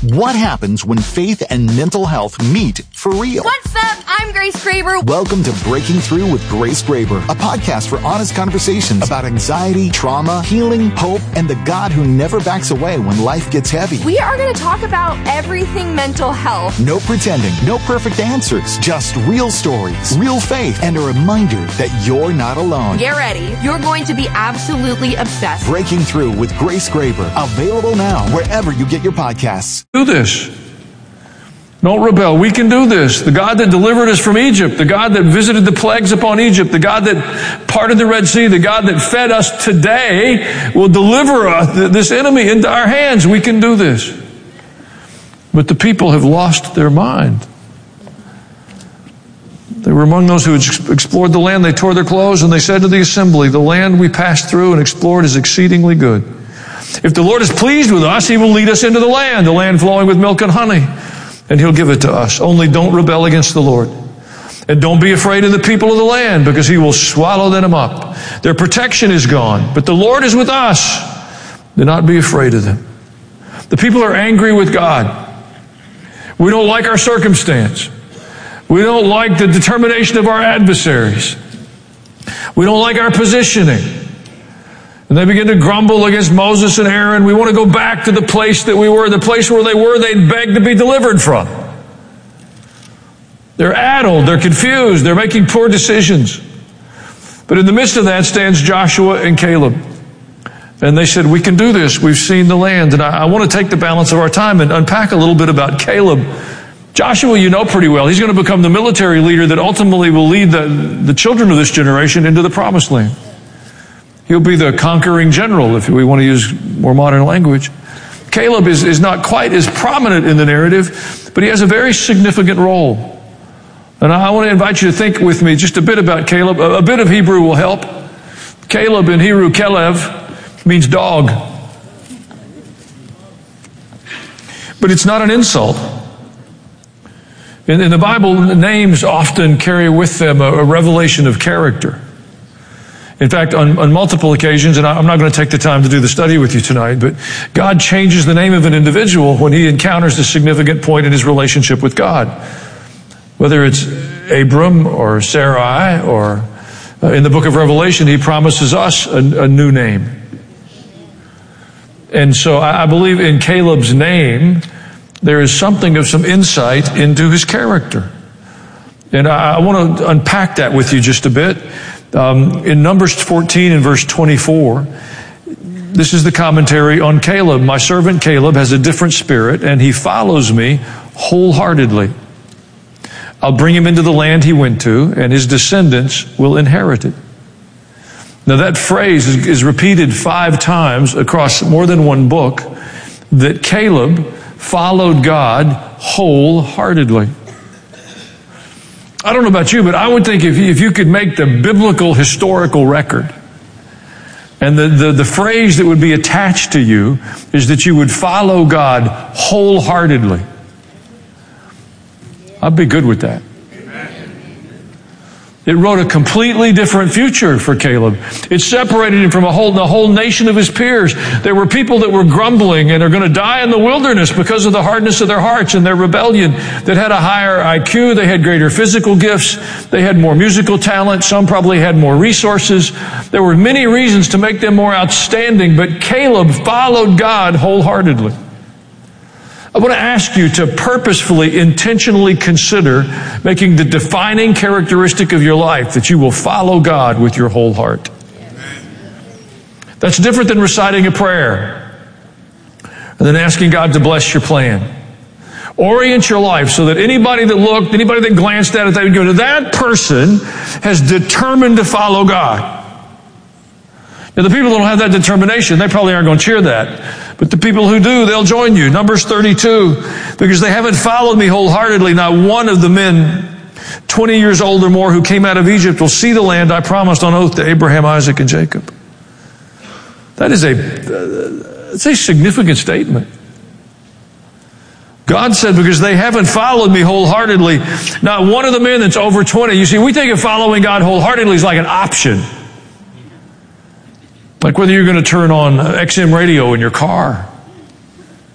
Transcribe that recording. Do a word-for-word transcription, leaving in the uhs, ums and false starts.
What happens when faith and mental health meet for real? What's up? I'm Grace Graber. Welcome to Breaking Through with Grace Graber, a podcast for honest conversations about anxiety, trauma, healing, hope, and the God who never backs away when life gets heavy. We are going to talk about everything mental health. No pretending, no perfect answers, just real stories, real faith, and a reminder that you're not alone. Get ready. You're going to be absolutely obsessed. Breaking Through with Grace Graber, available now wherever you get your podcasts. Do this. Don't rebel. We can do this. The God that delivered us from Egypt, the God that visited the plagues upon Egypt, the God that parted the Red Sea, the God that fed us today will deliver us, this enemy into our hands. We can do this. But the people have lost their mind. They were among those who had explored the land. They tore their clothes and they said to the assembly, the land we passed through and explored is exceedingly good. If the Lord is pleased with us, He will lead us into the land, the land flowing with milk and honey, and He'll give it to us. Only don't rebel against the Lord. And don't be afraid of the people of the land, because He will swallow them up. Their protection is gone, but the Lord is with us. Do not be afraid of them. The people are angry with God. We don't like our circumstance. We don't like the determination of our adversaries. We don't like our positioning. And they begin to grumble against Moses and Aaron. We want to go back to the place that we were. The place where they were, they'd begged to be delivered from. They're addled. They're confused. They're making poor decisions. But in the midst of that stands Joshua and Caleb. And they said, we can do this. We've seen the land. And I, I want to take the balance of our time and unpack a little bit about Caleb. Joshua, you know pretty well. He's going to become the military leader that ultimately will lead the, the children of this generation into the promised land. He'll be the conquering general, if we want to use more modern language. Caleb is, is not quite as prominent in the narrative, but he has a very significant role. And I want to invite you to think with me just a bit about Caleb. A, a bit of Hebrew will help. Caleb in Hebrew, Kelev, means dog. But it's not an insult. In, in the Bible, names often carry with them a, a revelation of character. In fact, on, on multiple occasions, and I'm not going to take the time to do the study with you tonight, but God changes the name of an individual when he encounters a significant point in his relationship with God. Whether it's Abram or Sarai, or uh, in the book of Revelation, he promises us a, a new name. And so I, I believe in Caleb's name, there is something of some insight into his character. And I, I want to unpack that with you just a bit. Um, in Numbers fourteen and verse twenty-four, this is the commentary on Caleb. My servant Caleb has a different spirit, and he follows me wholeheartedly. I'll bring him into the land he went to, and his descendants will inherit it. Now that phrase is, is repeated five times across more than one book, that Caleb followed God wholeheartedly. I don't know about you, but I would think if you, if you could make the biblical historical record, and the, the, the phrase that would be attached to you is that you would follow God wholeheartedly, I'd be good with that. It wrote a completely different future for Caleb. It separated him from a whole, the whole nation of his peers. There were people that were grumbling and are going to die in the wilderness because of the hardness of their hearts and their rebellion, that had a higher I Q, they had greater physical gifts, they had more musical talent, some probably had more resources. There were many reasons to make them more outstanding, but Caleb followed God wholeheartedly. I want to ask you to purposefully, intentionally consider making the defining characteristic of your life that you will follow God with your whole heart. That's different than reciting a prayer and then asking God to bless your plan. Orient your life so that anybody that looked, anybody that glanced at it, they would go, that person has determined to follow God. Now, the people that don't have that determination, they probably aren't going to cheer that. But the people who do, they'll join you. Numbers thirty-two, because they haven't followed me wholeheartedly. Not one of the men twenty years old or more who came out of Egypt will see the land I promised on oath to Abraham, Isaac, and Jacob. That is a, that's a significant statement. God said, because they haven't followed me wholeheartedly, not one of the men that's over twenty. You see, we think of following God wholeheartedly as like an option. Like whether you're going to turn on X M radio in your car.